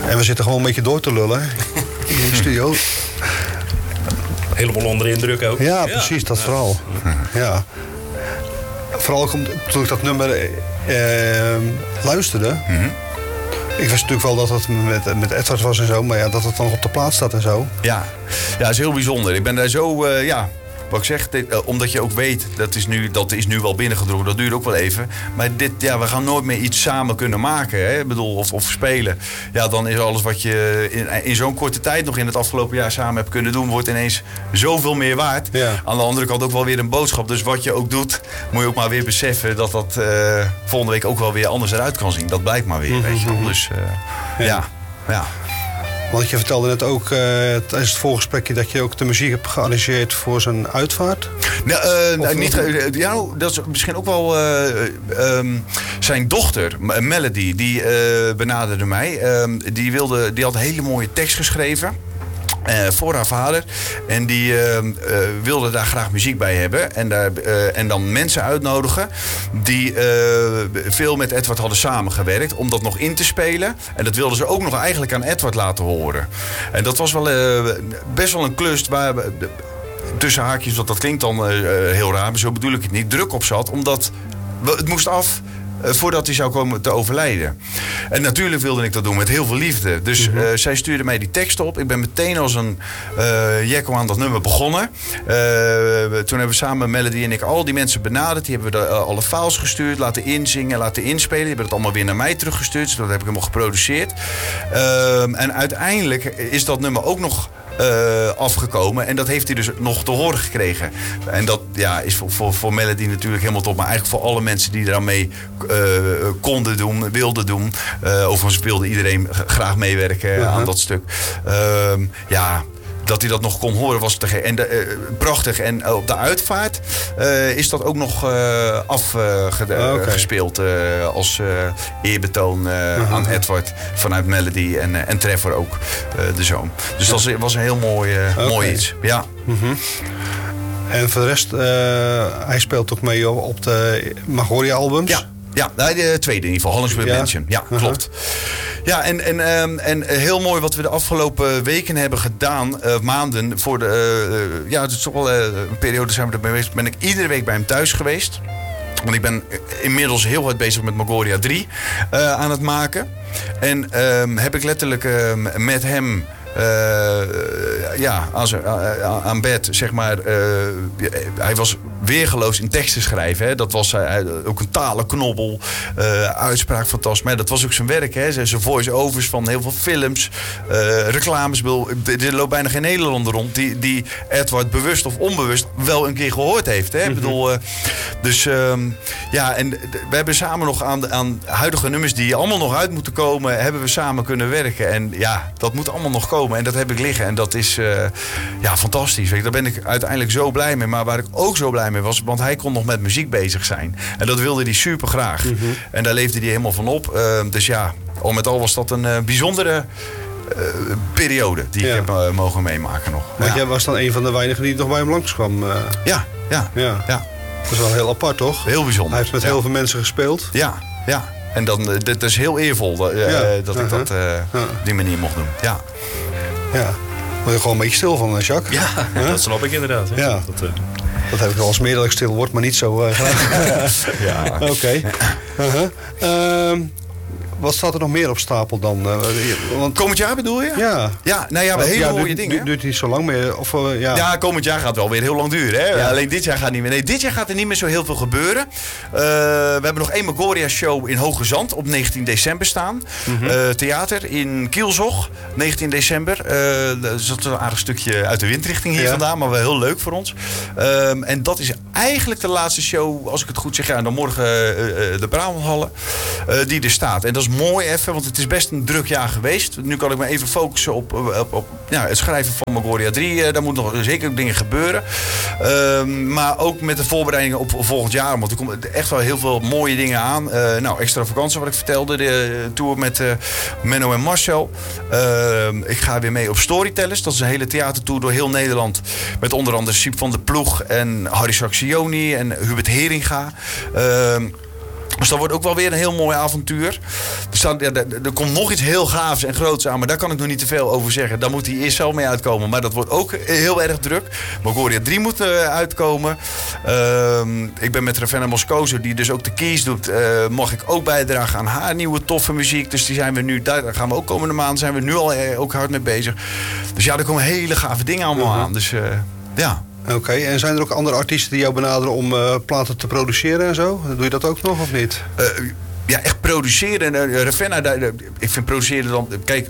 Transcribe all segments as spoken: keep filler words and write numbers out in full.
En we zitten gewoon een beetje door te lullen in de studio. Helemaal onder de indruk ook. Ja, precies, dat ja. vooral. Ja. Vooral toen ik dat nummer eh, luisterde. Mm-hmm. Ik wist natuurlijk wel dat het met, met Edward was en zo, maar ja, dat het dan op de plaats staat en zo. Ja, ja, dat is heel bijzonder. Ik ben daar zo, uh, ja, wat ik zeg, dit, uh, omdat je ook weet, dat is, nu, dat is nu wel binnengedrongen, dat duurt ook wel even. Maar dit, ja, we gaan nooit meer iets samen kunnen maken, hè? Ik bedoel, of, of spelen. Ja, dan is alles wat je in, in zo'n korte tijd nog in het afgelopen jaar samen hebt kunnen doen, wordt ineens zoveel meer waard. Ja. Aan de andere kant ook wel weer een boodschap. Dus wat je ook doet, moet je ook maar weer beseffen dat dat uh, volgende week ook wel weer anders eruit kan zien. Dat blijkt maar weer, mm-hmm. weet je wel. Dus uh, ja, ja. ja. Want je vertelde net ook uh, tijdens het voorgesprekje dat je ook de muziek hebt gearrangeerd voor zijn uitvaart. Nou, uh, nou, niet, ja, dat is misschien ook wel uh, um, zijn dochter, Melody, die uh, benaderde mij. Um, die, wilde, die had een hele mooie tekst geschreven. Uh, voor haar vader. En die uh, uh, wilde daar graag muziek bij hebben. En, daar, uh, en dan mensen uitnodigen die uh, veel met Edward hadden samengewerkt. Om dat nog in te spelen. En dat wilden ze ook nog eigenlijk aan Edward laten horen. En dat was wel uh, best wel een klus waar... Uh, tussen haakjes, want dat klinkt dan uh, heel raar. Maar zo bedoel ik het niet. Druk op zat. Omdat het moest af... voordat hij zou komen te overlijden. En natuurlijk wilde ik dat doen met heel veel liefde. Dus mm-hmm. uh, zij stuurde mij die tekst op. Ik ben meteen als een uh, jekko aan dat nummer begonnen. Uh, toen hebben we samen, Melody en ik, al die mensen benaderd. Die hebben we de, uh, alle files gestuurd, laten inzingen, laten inspelen. Die hebben het allemaal weer naar mij teruggestuurd. Dus dat heb ik helemaal geproduceerd. Uh, en uiteindelijk is dat nummer ook nog... Uh, afgekomen. En dat heeft hij dus nog te horen gekregen. En dat ja, is voor, voor, voor Melody natuurlijk helemaal top. Maar eigenlijk voor alle mensen die eraan mee uh, konden doen, wilden doen. Uh, overigens wilde iedereen graag meewerken uh-huh. aan dat stuk. Uh, ja... Dat hij dat nog kon horen was te ge- en de, uh, prachtig. En uh, op de uitvaart uh, is dat ook nog uh, afgespeeld uh, okay. uh, als uh, eerbetoon uh, uh-huh. aan Edward vanuit Melody en, uh, en Trevor ook, uh, de zoon. Dus dat was, was een heel mooi, uh, okay. mooi iets. Ja. Uh-huh. En voor de rest, uh, hij speelt ook mee op de Magoria-albums? Ja. Ja, de tweede in ieder geval, Hollingsworth ja. Mansion. Ja, uh-huh. klopt. Ja, en, en, um, en heel mooi wat we de afgelopen weken hebben gedaan, uh, maanden, voor de, uh, ja, het is toch wel uh, een periode zijn we erbij geweest, ben ik iedere week bij hem thuis geweest. Want ik ben inmiddels heel hard bezig met Magoria drie uh, aan het maken. En um, heb ik letterlijk uh, met hem... Uh, ja, aan, zijn, uh, aan bed, zeg maar. Uh, hij was weergeloos in teksten schrijven. Hè. Dat was uh, ook een talenknobbel. Uh, uitspraak fantastisch. Maar dat was ook zijn werk. Hè. Zijn voice-overs van heel veel films. Uh, reclames. Er loopt bijna geen Nederlander rond die, die Edward bewust of onbewust wel een keer gehoord heeft. Hè. Mm-hmm. Ik bedoel, uh, dus um, ja, en we hebben samen nog aan, aan huidige nummers die allemaal nog uit moeten komen, hebben we samen kunnen werken. En ja, dat moet allemaal nog komen. En dat heb ik liggen. En dat is uh, ja, fantastisch. Weet je, daar ben ik uiteindelijk zo blij mee. Maar waar ik ook zo blij mee was, want hij kon nog met muziek bezig zijn. En dat wilde hij super graag. Mm-hmm. En daar leefde hij helemaal van op. Uh, dus ja, al met al was dat een uh, bijzondere uh, periode die ja. ik heb uh, mogen meemaken nog. Want ja. jij was dan een van de weinigen die nog bij hem langskwam. Uh... Ja, ja, ja, ja. Dat is wel heel apart, toch? Heel bijzonder. Hij heeft met ja. heel veel mensen gespeeld. Ja, ja. En dan, dat is heel eervol dat, uh, ja. dat ik uh-huh. dat uh, ja. op die manier mocht doen. Ja. Ja, word je gewoon een beetje stil van, Jacques? Ja, huh? Dat snap ik inderdaad. Hè? Ja. Dat, uh... dat heb ik wel eens meer dat ik stil word, maar niet zo uh, graag. ja. Oké. Okay. Uh-huh. Um, wat staat er nog meer op stapel dan? Uh, want... Komend jaar bedoel je? Ja. Ja, nou ja, hele ja, mooie duurt, dingen. Het duurt niet zo lang meer. Of, uh, ja. ja, komend jaar gaat wel weer heel lang duren. Hè? Ja. Alleen dit jaar gaat niet meer. Nee, dit jaar gaat er niet meer zo heel veel gebeuren. Uh, we hebben nog één Magoria show in Hoge Zand op negentien december staan. Mm-hmm. Uh, theater in Kielzog, negentien december. Uh, dat is een aardig stukje uit de windrichting hier ja. vandaan, maar wel heel leuk voor ons. Um, en dat is eigenlijk de laatste show, als ik het goed zeg. Ja, en dan morgen uh, uh, de Brabanthallen, uh, die er staat. En dat is mooi even, want het is best een druk jaar geweest. Nu kan ik me even focussen op, op, op ja, het schrijven van Magoria drie. Uh, daar moeten nog zeker dingen gebeuren. Uh, maar ook met de voorbereidingen op volgend jaar. Want er komen echt wel heel veel mooie dingen aan. Uh, nou, extra vakantie wat ik vertelde. De tour met uh, Menno en Marcel. Uh, ik ga weer mee op Storytellers. Dat is een hele theatertour door heel Nederland. Met onder andere Siep van der Ploeg en Harry Saxioni en Hubert Heringa. Uh, Dus dat wordt ook wel weer een heel mooi avontuur. Er, staat, ja, er, er komt nog iets heel gaafs en groots aan, maar daar kan ik nog niet te veel over zeggen. Daar moet hij eerst zelf mee uitkomen. Maar dat wordt ook heel erg druk. Magoria drie moet uh, uitkomen. Uh, ik ben met Ravenna Moscoso, die dus ook de keys doet, uh, mag ik ook bijdragen aan haar nieuwe toffe muziek. Dus die zijn we nu, daar gaan we ook komende maand zijn we nu al uh, ook hard mee bezig. Dus ja, er komen hele gave dingen allemaal uh-huh. aan. Dus uh, ja. Oké, okay. En zijn er ook andere artiesten die jou benaderen om uh, platen te produceren en zo? Doe je dat ook nog of niet? Uh, ja, echt produceren. Uh, Ravenna, daar, uh, ik vind produceren dan... Kijk,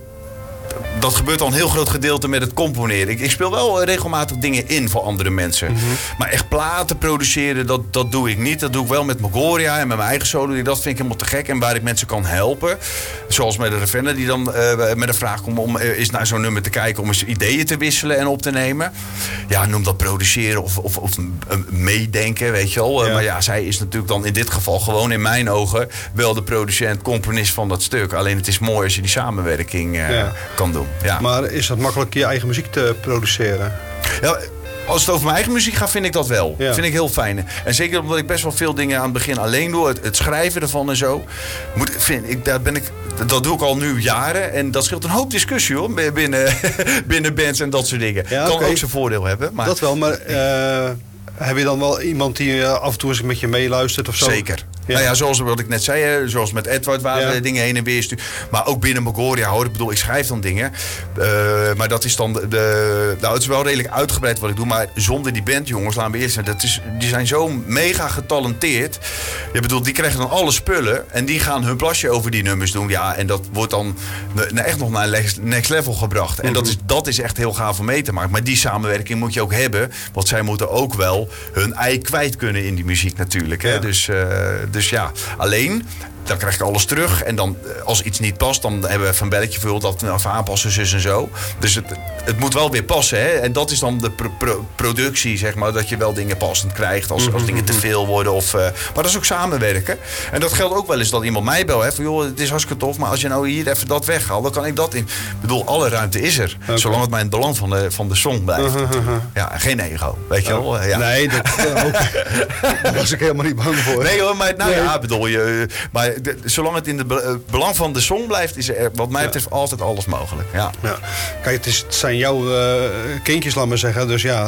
dat gebeurt al een heel groot gedeelte met het componeren. Ik, ik speel wel regelmatig dingen in voor andere mensen. Mm-hmm. Maar echt platen produceren, dat, dat doe ik niet. Dat doe ik wel met Magoria en met mijn eigen solo. Dat vind ik helemaal te gek. En waar ik mensen kan helpen. Zoals met de Ravenna die dan uh, met een vraag komt om uh, eens naar zo'n nummer te kijken. Om eens ideeën te wisselen en op te nemen. Ja, noem dat produceren of, of, of uh, meedenken, weet je wel. Uh, ja. Maar ja, zij is natuurlijk dan in dit geval gewoon in mijn ogen wel de producent, componist van dat stuk. Alleen het is mooi als je die samenwerking uh, ja. kan doen. Ja. Maar is het makkelijk je eigen muziek te produceren? Ja, als het over mijn eigen muziek gaat, vind ik dat wel. Ja. Vind ik heel fijn. En zeker omdat ik best wel veel dingen aan het begin alleen doe. Het, het schrijven ervan en zo. Moet, vind ik, daar ben ik, dat doe ik al nu jaren. En dat scheelt een hoop discussie hoor. Binnen, binnen bands en dat soort dingen. Ja, kan okay. ook zijn voordeel hebben. Maar... Dat wel, maar... Uh... Heb je dan wel iemand die uh, af en toe eens met je meeluistert of zo? Zeker. Ja. Nou ja, zoals wat ik net zei, hè, zoals met Edward, waar ja. we dingen heen en weer sturen. Maar ook binnen Magoria, hoor. Ik bedoel, ik schrijf dan dingen. Uh, maar dat is dan de, de... Nou, het is wel redelijk uitgebreid wat ik doe. Maar zonder die band, jongens, laten we eerst zeggen. Dat is, die zijn zo mega getalenteerd. Je bedoelt, die krijgen dan alle spullen. En die gaan hun plasje over die nummers doen. Ja, en dat wordt dan echt nog naar een next level gebracht. En mm-hmm. dat, is, dat is echt heel gaaf om mee te maken. Maar die samenwerking moet je ook hebben. Want zij moeten ook wel hun ei kwijt kunnen in die muziek natuurlijk. Hè? Ja. Dus, uh, dus ja, alleen... Dan krijg ik alles terug. En dan, als iets niet past, dan hebben we even een belletje voor dat we even aanpassen, zus en zo. Dus het, het moet wel weer passen. Hè? En dat is dan de pro- pro- productie, zeg maar. Dat je wel dingen passend krijgt als, als dingen te veel worden. Of, uh, maar dat is ook samenwerken. En dat geldt ook wel eens dat iemand mij belt. Hè? Van, joh, het is hartstikke tof, maar als je nou hier even dat weghaalt, dan kan ik dat in. Ik bedoel, alle ruimte is er. Okay. Zolang het maar in het belang van de, van de song blijft. Uh-huh. Ja, geen ego. Weet je oh. wel? Ja. Nee, dat, uh, ook, daar was ik helemaal niet bang voor. Nee hoor, maar nou nee. ja, bedoel je... Maar De, zolang het in het be- belang van de song blijft, is er wat mij betreft ja. altijd alles mogelijk. Ja. Ja. Kijk, het, is, het zijn jouw uh, kindjes, laat maar zeggen. Dus ja,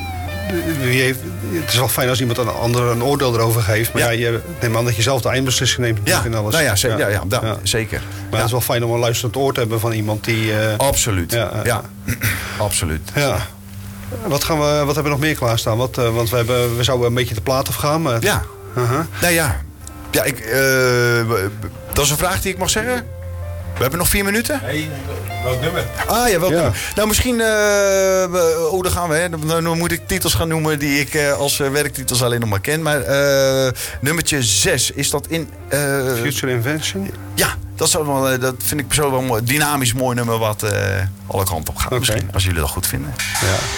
wie heeft, het is wel fijn als iemand een ander een oordeel erover geeft. Maar ja, ja je neemt aan dat je zelf de eindbeslissing neemt. Ja, in alles. Nou ja, ze- ja. Ja, ja, da- ja, zeker. Maar ja. het is wel fijn om een luisterend oor te hebben van iemand die... Uh, Absoluut. Ja, uh, ja. absoluut. Ja. Wat, gaan we, wat hebben we nog meer klaarstaan? Wat, uh, want we, hebben, we zouden een beetje de plaat afgaan. Maar... Ja. Uh-huh. Nou ja. Ja, ik, uh, dat is een vraag die ik mag zeggen. We hebben nog vier minuten. Nee, welk nummer? Ah ja, welk ja. nummer? Nou, misschien... Uh, oh, daar gaan we. Hè. Dan, dan moet ik titels gaan noemen die ik uh, als uh, werktitels alleen nog maar ken. Maar uh, nummertje zes, is dat in... Uh, Future Invention? Ja, dat, is wel, uh, dat vind ik persoonlijk wel een dynamisch mooi nummer wat uh, alle kanten op gaat. Okay. Misschien, als jullie dat goed vinden. Ja.